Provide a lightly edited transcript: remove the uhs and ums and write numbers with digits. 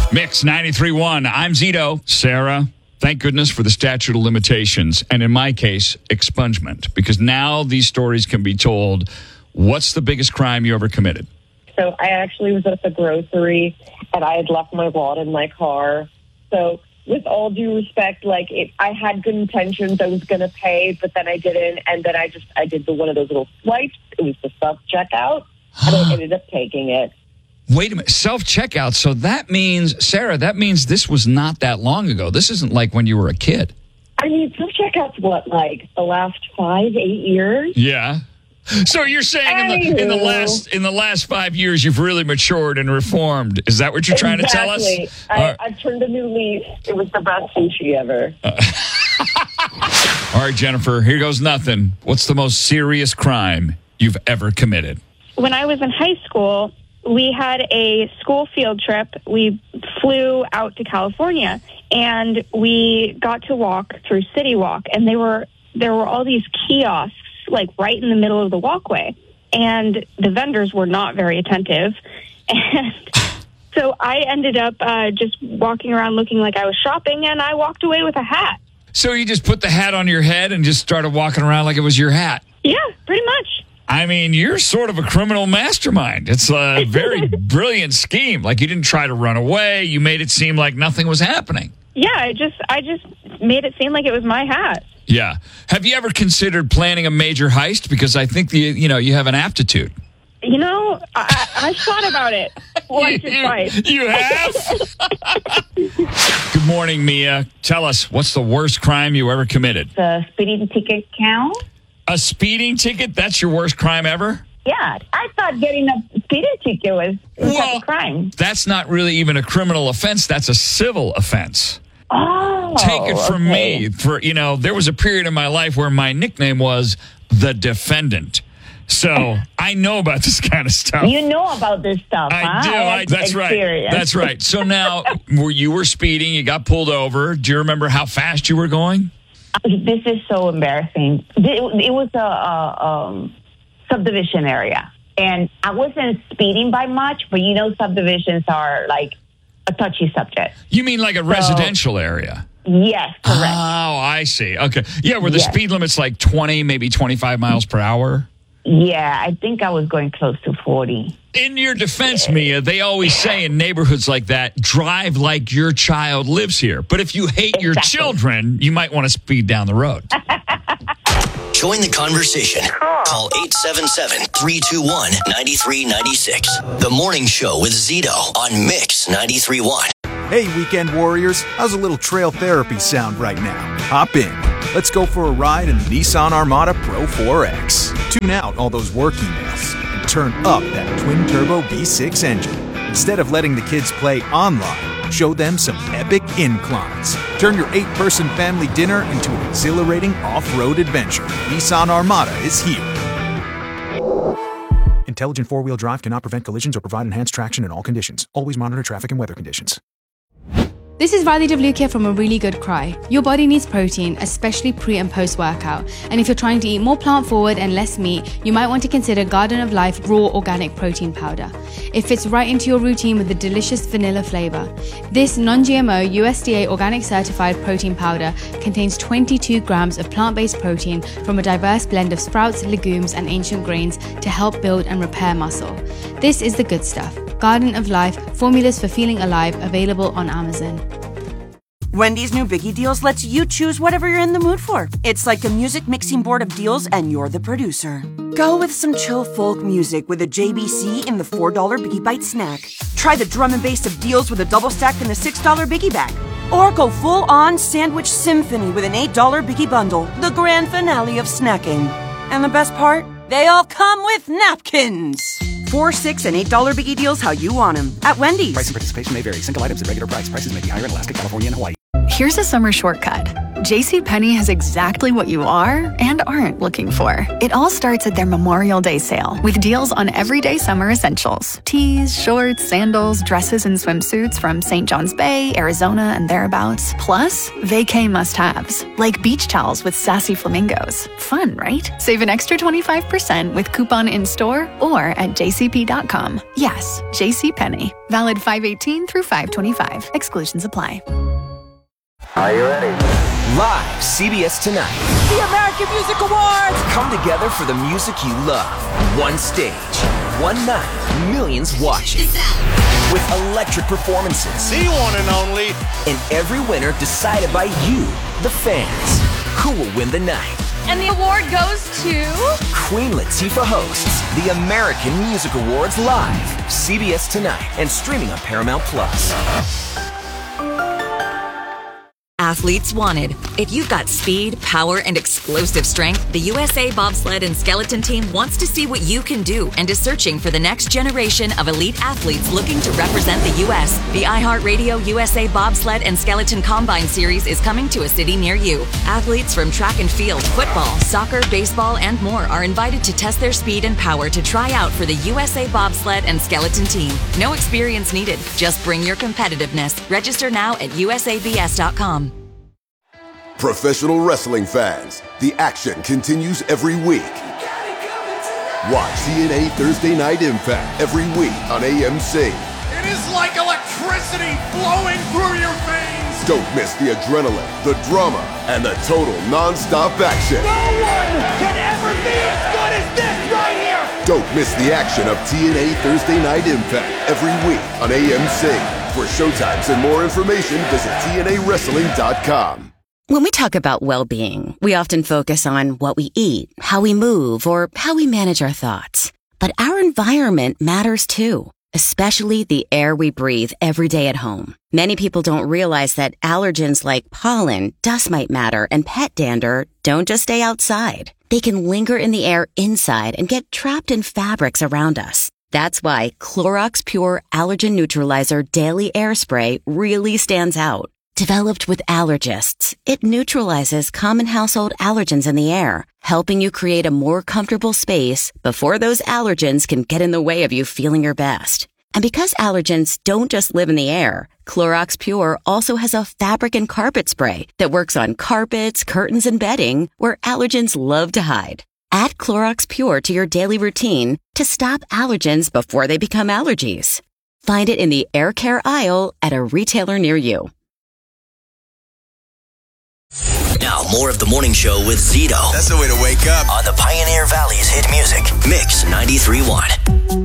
Mix 93.1. I'm Zito. Sarah, thank goodness for the statute of limitations. And in my case, expungement. Because now these stories can be told. What's the biggest crime you ever committed? So I actually was at the grocery, and I had left my wallet in my car. So with all due respect, I had good intentions. I was going to pay, but then I didn't. And then I did one of those little swipes. It was the self-checkout, and I ended up taking it. Wait a minute, self-checkout. So that means, Sarah, this was not that long ago. This isn't like when you were a kid. I mean, self-checkout's the last 5-8 years? Yeah. So you're saying in the last 5 years you've really matured and reformed. Is that what you're trying to tell us? I've turned a new leaf. It was the best sushi ever. All right, Jennifer, here goes nothing. What's the most serious crime you've ever committed? When I was in high school, we had a school field trip. We flew out to California, and we got to walk through City Walk, and there were all these kiosks right in the middle of the walkway, and the vendors were not very attentive. And so I ended up just walking around looking like I was shopping, and I walked away with a hat. So you just put the hat on your head and just started walking around like it was your hat? Yeah, pretty much. I mean, you're sort of a criminal mastermind. It's a very brilliant scheme. You didn't try to run away. You made it seem like nothing was happening. Yeah, I just made it seem like it was my hat. Yeah. Have you ever considered planning a major heist? Because I think you have an aptitude. I've thought about it once or twice. You have? Good morning, Mia. Tell us, what's the worst crime you ever committed? The speeding ticket count? A speeding ticket? That's your worst crime ever? Yeah, I thought getting a speeding ticket was a crime. That's not really even a criminal offense. That's a civil offense. Oh, take it from me. There was a period in my life where my nickname was the defendant. So I know about this kind of stuff. You know about this stuff, I do. That's right. That's right. So now, you were speeding, you got pulled over. Do you remember how fast you were going? This is so embarrassing. It was a subdivision area, and I wasn't speeding by much, but subdivisions are a touchy subject. You mean like a residential area? Yes, correct. Oh, I see. Okay. Yeah, where the speed limit's 20, maybe 25 miles per hour? Yeah, I think I was going close to 40. In your defense, Mia, they always say in neighborhoods like that, drive like your child lives here. But if you hate your children, you might want to speed down the road. Join the conversation. Call 877-321-9396. The Morning Show with Zito on Mix 93.1. Hey, weekend warriors. How's a little trail therapy sound right now? Hop in. Let's go for a ride in the Nissan Armada Pro 4X. Tune out all those work emails and turn up that twin-turbo V6 engine. Instead of letting the kids play online, show them some epic inclines. Turn your 8-person family dinner into an exhilarating off-road adventure. Nissan Armada is here. Intelligent four-wheel drive cannot prevent collisions or provide enhanced traction in all conditions. Always monitor traffic and weather conditions. This is Riley WK from A Really Good Cry. Your body needs protein, especially pre- and post-workout. And if you're trying to eat more plant-forward and less meat, you might want to consider Garden of Life Raw Organic Protein Powder. It fits right into your routine with a delicious vanilla flavor. This non-GMO, USDA organic certified protein powder contains 22 grams of plant-based protein from a diverse blend of sprouts, legumes, and ancient grains to help build and repair muscle. This is the good stuff. Garden of Life, formulas for feeling alive, available on Amazon. Wendy's new Biggie Deals lets you choose whatever you're in the mood for. It's like a music mixing board of deals, and you're the producer. Go with some chill folk music with a JBC in the $4 Biggie Bite snack. Try the drum and bass of deals with a double stack in the $6 Biggie Bag. Or go full-on sandwich symphony with an $8 Biggie Bundle, the grand finale of snacking. And the best part? They all come with napkins. $4, $6, and $8 Biggie Deals how you want them at Wendy's. Price and participation may vary. Single items at regular price. Prices may be higher in Alaska, California, and Hawaii. Here's a summer shortcut. JCPenney has exactly what you are and aren't looking for. It all starts at their Memorial Day sale with deals on everyday summer essentials. Tees, shorts, sandals, dresses, and swimsuits from St. John's Bay, Arizona, and thereabouts. Plus, vacay must-haves, like beach towels with sassy flamingos. Fun, right? Save an extra 25% with coupon in-store or at jcp.com. Yes, JCPenney. Valid 5/18 through 5/25. Exclusions apply. Are you ready? Live, CBS Tonight. The American Music Awards! Come together for the music you love. One stage, one night, millions watching. With electric performances. The one and only. And every winner decided by you, the fans. Who will win the night? And the award goes to... Queen Latifah hosts the American Music Awards live. CBS Tonight and streaming on Paramount+. Athletes wanted. If you've got speed, power, and explosive strength, the USA Bobsled and Skeleton Team wants to see what you can do and is searching for the next generation of elite athletes looking to represent the U.S. The iHeartRadio USA Bobsled and Skeleton Combine Series is coming to a city near you. Athletes from track and field, football, soccer, baseball, and more are invited to test their speed and power to try out for the USA Bobsled and Skeleton Team. No experience needed. Just bring your competitiveness. Register now at usabs.com. Professional wrestling fans, the action continues every week. Watch TNA Thursday Night Impact every week on AMC. It is like electricity flowing through your veins. Don't miss the adrenaline, the drama, and the total non-stop action. No one can ever be as good as this right here. Don't miss the action of TNA Thursday Night Impact every week on AMC. For showtimes and more information, visit TNAWrestling.com. When we talk about well-being, we often focus on what we eat, how we move, or how we manage our thoughts. But our environment matters too, especially the air we breathe every day at home. Many people don't realize that allergens like pollen, dust mite matter, and pet dander don't just stay outside. They can linger in the air inside and get trapped in fabrics around us. That's why Clorox Pure Allergen Neutralizer Daily Air Spray really stands out. Developed with allergists, it neutralizes common household allergens in the air, helping you create a more comfortable space before those allergens can get in the way of you feeling your best. And because allergens don't just live in the air, Clorox Pure also has a fabric and carpet spray that works on carpets, curtains, and bedding where allergens love to hide. Add Clorox Pure to your daily routine to stop allergens before they become allergies. Find it in the air care aisle at a retailer near you. Now, more of the morning show with Zito. That's the way to wake up. On the Pioneer Valley's hit music, Mix 93.1.